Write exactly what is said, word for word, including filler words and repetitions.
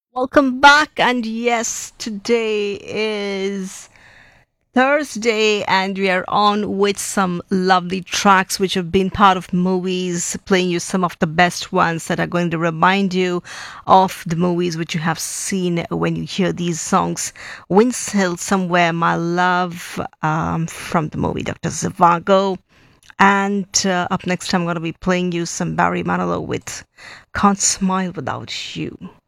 Welcome back. And yes, today is Thursday, and we are on with some lovely tracks which have been part of movies, playing you some of the best ones that are going to remind you of the movies which you have seen when you hear these songs. Winds Hill Somewhere, My Love, um, from the movie Doctor Zhivago. And uh, up next, I'm going to be playing you some Barry Manilow with Can't Smile Without You.